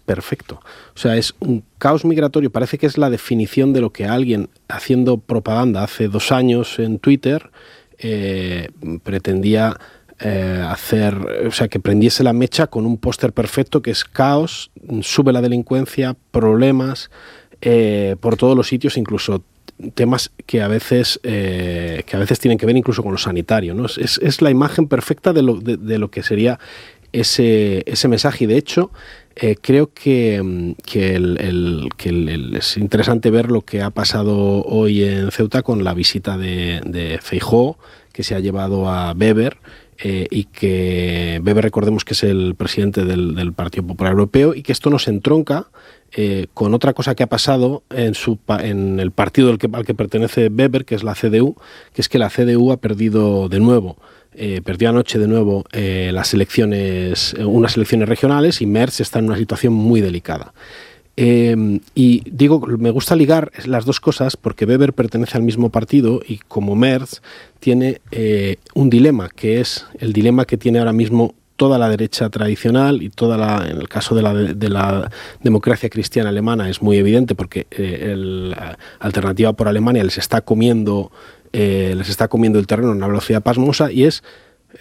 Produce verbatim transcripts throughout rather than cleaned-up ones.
perfecto. O sea, es un caos migratorio. Parece que es la definición de lo que alguien haciendo propaganda hace dos años en Twitter eh, pretendía eh, hacer, o sea, que prendiese la mecha con un póster perfecto que es caos, sube la delincuencia, problemas eh, por todos los sitios, incluso temas que a veces eh, que a veces tienen que ver incluso con lo sanitario, ¿no? Es, es la imagen perfecta de lo, de, de lo que sería ese, ese mensaje. Y de hecho eh, creo que, que, el, el, que el, el, es interesante ver lo que ha pasado hoy en Ceuta con la visita de, de Feijóo, que se ha llevado a Weber. Eh, y que Weber, recordemos que es el presidente del, del Partido Popular Europeo, y que esto nos entronca eh, con otra cosa que ha pasado en, su, en el partido al que, al que pertenece Weber, que es la C D U, que es que la C D U ha perdido de nuevo, eh, perdió anoche de nuevo eh, las elecciones, unas elecciones regionales, y Merz está en una situación muy delicada. Eh, y digo, me gusta ligar las dos cosas porque Weber pertenece al mismo partido y como Merz tiene eh, un dilema, que es el dilema que tiene ahora mismo toda la derecha tradicional y toda la, en el caso de la, de la democracia cristiana alemana es muy evidente porque eh, el, la Alternativa por Alemania les está comiendo, eh, les está comiendo el terreno a una velocidad pasmosa, y es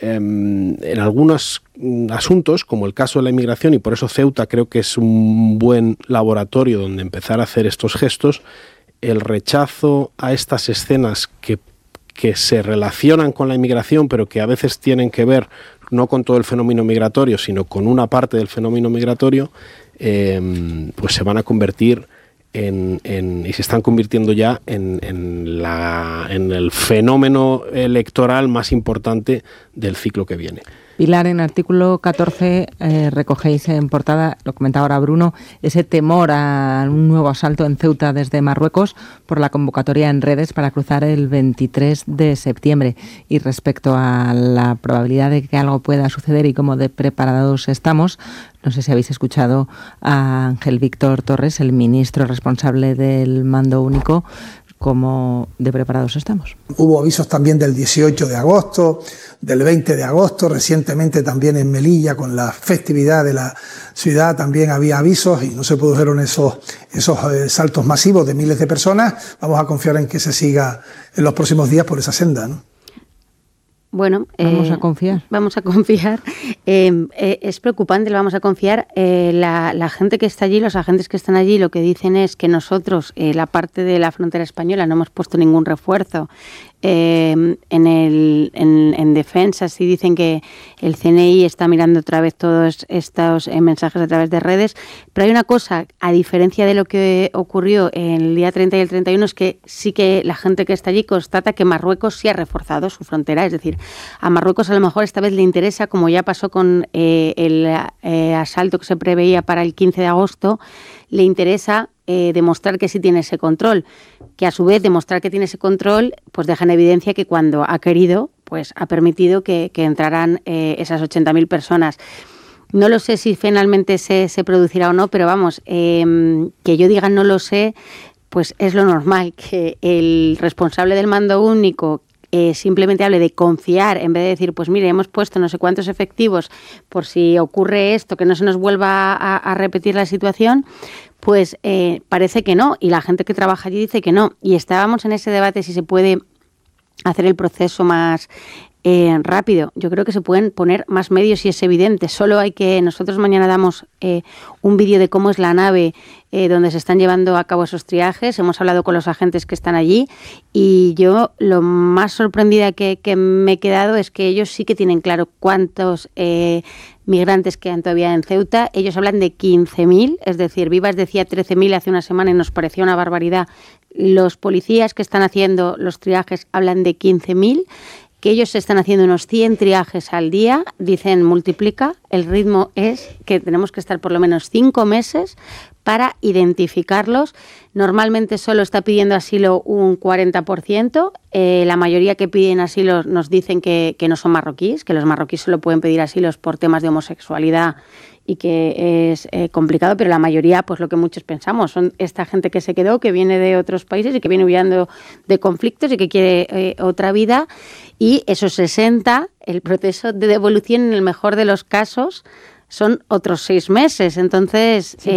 en algunos asuntos, como el caso de la inmigración, y por eso Ceuta creo que es un buen laboratorio donde empezar a hacer estos gestos, el rechazo a estas escenas que, que se relacionan con la inmigración, pero que a veces tienen que ver no con todo el fenómeno migratorio, sino con una parte del fenómeno migratorio, eh, pues se van a convertir En, en, y se están convirtiendo ya en, en, la, en el fenómeno electoral más importante del ciclo que viene. Pilar, en artículo catorce eh, recogéis en portada, lo comentaba ahora Bruno, ese temor a un nuevo asalto en Ceuta desde Marruecos por la convocatoria en redes para cruzar el veintitrés de septiembre. Y respecto a la probabilidad de que algo pueda suceder y cómo de preparados estamos, no sé si habéis escuchado a Ángel Víctor Torres, el ministro responsable del Mando Único, cómo de preparados estamos. Hubo avisos también del dieciocho de agosto, del veinte de agosto, recientemente también en Melilla con la festividad de la ciudad también había avisos y no se produjeron esos, esos eh, saltos masivos de miles de personas. Vamos a confiar en que se siga en los próximos días por esa senda, ¿no? Bueno, vamos eh, a confiar. Vamos a confiar. Eh, eh, es preocupante, lo vamos a confiar. Eh, la, la gente que está allí, los agentes que están allí, lo que dicen es que nosotros, eh, la parte de la frontera española, no hemos puesto ningún refuerzo. Eh, en, el, en, en defensa sí dicen que el C N I está mirando otra vez todos estos eh, mensajes a través de redes, pero hay una cosa, a diferencia de lo que ocurrió el día treinta y el treinta y uno, es que sí que la gente que está allí constata que Marruecos sí ha reforzado su frontera, es decir, a Marruecos a lo mejor esta vez le interesa, como ya pasó con eh, el eh, asalto que se preveía para el quince de agosto, le interesa eh, demostrar que sí tiene ese control, que a su vez demostrar que tiene ese control pues deja en evidencia que cuando ha querido pues ha permitido que, que entraran eh, esas ochenta mil personas. No lo sé si finalmente se, se producirá o no, pero vamos, eh, que yo diga no lo sé, pues es lo normal, que el responsable del Mando Único Eh, simplemente hable de confiar en vez de decir, pues mire, hemos puesto no sé cuántos efectivos por si ocurre esto, que no se nos vuelva a, a repetir la situación, pues eh, parece que no, y la gente que trabaja allí dice que no, y estábamos en ese debate si se puede hacer el proceso más eh, rápido. Yo creo que se pueden poner más medios y es evidente, solo hay que, nosotros mañana damos eh, un vídeo de cómo es la nave eh, donde se están llevando a cabo esos triajes, hemos hablado con los agentes que están allí y yo lo más sorprendida que, que me he quedado es que ellos sí que tienen claro cuántos eh, migrantes quedan todavía en Ceuta. Ellos hablan de quince mil, es decir, Vivas decía trece mil hace una semana y nos parecía una barbaridad. Los policías que están haciendo los triajes hablan de quince mil, que ellos están haciendo unos cien triajes al día, dicen multiplica, el ritmo es que tenemos que estar por lo menos cinco meses para identificarlos. Normalmente solo está pidiendo asilo un cuarenta por ciento, eh, la mayoría que piden asilo nos dicen que, que no son marroquíes, que los marroquíes solo pueden pedir asilos por temas de homosexualidad y que es eh, complicado, pero la mayoría, pues lo que muchos pensamos, son esta gente que se quedó, que viene de otros países y que viene huyendo de conflictos y que quiere eh, otra vida, y esos sesenta, el proceso de devolución en el mejor de los casos son otros seis meses, entonces... Sí.